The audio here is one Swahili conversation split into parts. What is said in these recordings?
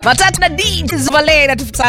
Matatu na DJs Valera saa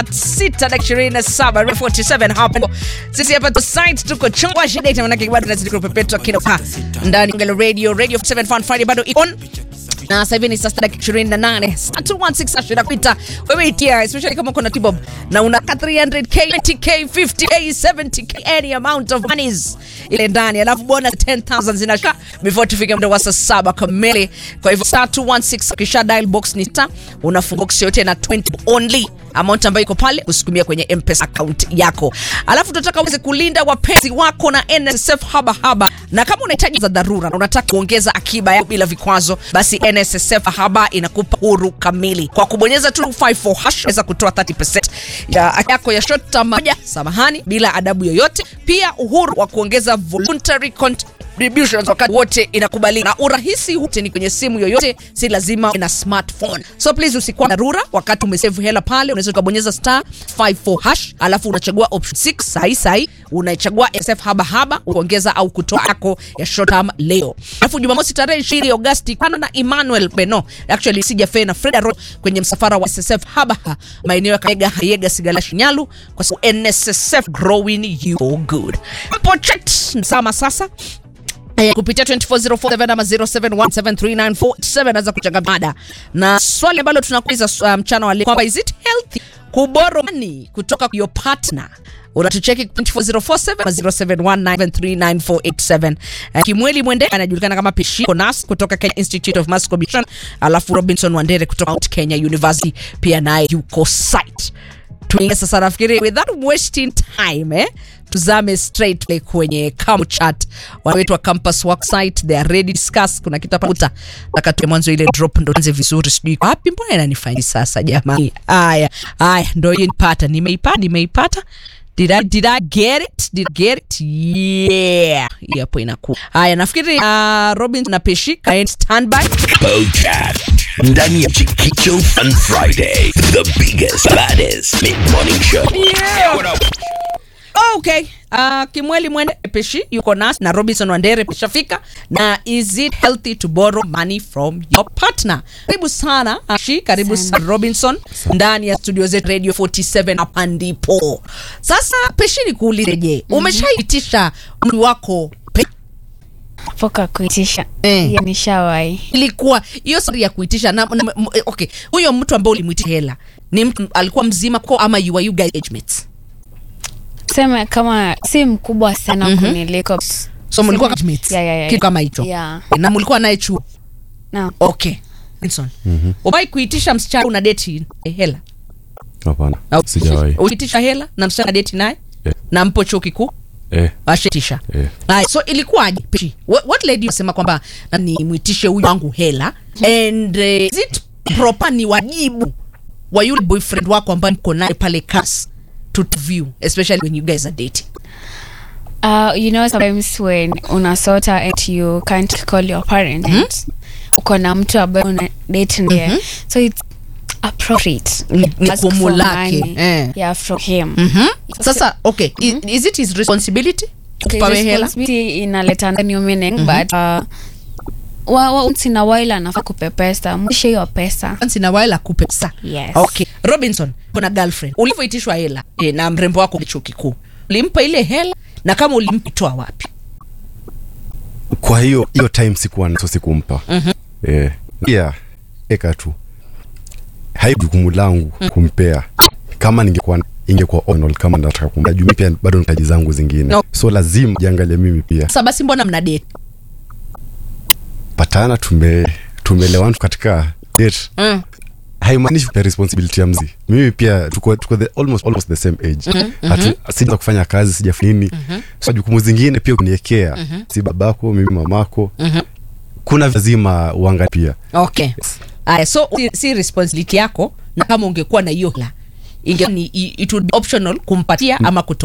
6:27 47 hapo. Sisi hapa to site tuko chungwa shida maana kibado tunazidi kupepetwa kinopa. Ndani ya radio 7 Fun Friday bado iko on. Na sasa hivi ni saa 28 216 ashira kuita wewe itia especially kama uko na T-Bob na una 300k 20k 50k 70k any amount of monies ile ndani alafu bonus 10,000 zinashuka before tufike muda wa saa 7 kamili. Kwa hivyo saa 216 kisha dial box ni star unafungua box yote na 20 only amount ambayo iko pale usikumia kwenye M-Pesa account yako. Alafu tunataka uweze kulinda wapenzi wako na NSSF haba. Na kama unahitaji za dharura na unataka kuongeza akiba yako bila vikwazo, basi NSSF haba inakupa huru kamili. Kwa kubonyeza 254 hash unaweza kutoa 30% ya yako ya short term moja, samahani, bila adabu yoyote. Pia uhuru wa kuongeza voluntary contributions wakati wote inakubalika. Na urahisi wote ni kwenye simu yoyote, si lazima una smartphone. So please usikuwa na dharura wakati umesave hela pale, unaweza kubonyeza star 54 hash alafu unachagua option 6 sai unachagua NSSF haba kuongeza au kutoa yako ya short term leo. Alafu Jumamosi tarehe 20 Agosti kana na Emmanuel Beno actually sijafena Freda Road kwenye msafara wa NSSF haba maeneo ya Kaega Hayega Sigala Shinyalu kwa sababu NSSF growing you for good. Project sama sasa kupitia 24047 ama 07173947 naweza kuchanga mada. Na swali ambalo tunakuuliza mchana wa leo kwamba is it healthy kuborrow money kutoka kwa your partner? Unatucheki 24047 0719394787. Kimweli Mwende anajulikana kama Pishi Konas kutoka Kenya Institute of Mass Communication, alafu Robinson Wandere kutoka Mount Kenya University pia naye yuko site. Tuingia sasa nafikiri without wasting time tuzame straight play kwenye Cam Chat wetu wa campus work site. They are ready to discuss. Kuna kitu hapa nataka mwanzo ile drop ndo nze vizuri, sijui wapi mbona inanifanya sasa jamani. Haya ndo hiyo nimeipata. Did I get it? Yeah. Hapo inakuwa. Haya nafikiri Robin na Peshi kaen standby. Chat ndani ya Chikicho Fun Friday, the biggest baddest mid-morning show. Yeah. What up? Okay. Kimweli Mwende Peshi yuko nasi na Robinson Wandere peshafika. Na is it healthy to borrow money from your partner? Karibu sana Peshi, karibu sana Robinson ndani ya studio zetu Radio 47 hapa ndipo. Sasa Peshi nikuulize, je, umeshaitisha mtu wako Foka kuitisha? Ya nishawai. Ilikuwa hiyo siri ya kuitisha na okay, huyo mtu ambaye ulimuitisha hela ni mtu alikuwa mzima kwa ama you guys age mates? Sema kama si mkubwa sana kuniliko. So mlikuwa age mates? Yeah. Kitu kama hicho. Yeah. Na mlikuwa naye chuo? No. Okay. Wilson. Ubai kuitisha msichana una date hela? Hapana. Sijawahi. Uitisha hela na msichana date naye? Yeah. Na mpo chuo kikuu? Ashetisha. So ilikuwaje? What lady wasema kwamba ni muitishe huyu wangu hela and is it proper ni wajibu wa yule boyfriend wako ambaye mko naye pale class to view, especially when you guys are dating? You know, sometimes when unasota and you can't call your parents, uko na mtu ambaye una date naye, so it's appropriate kumulake yeah from him. Sasa okay, is it his responsibility kupawe hela? Responsibility inaleta new meaning, but once in a while anafaa kupe pesa, mwisho hiyo pesa once in a while akupe pesa. Yes. Okay, Robinson, kuna girlfriend ulivyoitishwa hela na mrembo wako chuo kikuu, ulimpa ile hela na kama ulimtoa wapi? Kwa hiyo time sikuwa naso sikumpa. Yeah, eka tu hai jukumu langu kumpea. Kama ingekuwa optional, kama nataka kumpa juu pia bado nitaji zangu zingine. So lazima jiangalie mimi pia. Sasa basi mbona mna date? Patana tumelewana katika date. Haimaanishi the responsibility ya mzi. Mimi pia tuko almost the same age. Sija kufanya kazi sijafanya. So jukumu zingine pia kuniwekea. Si babako, mimi mamako. Kuna lazima uangalie pia. Okay. So si responsibility yako, na kama ungekuwa na hiyo hela it would be optional kumpatia ama kutoa.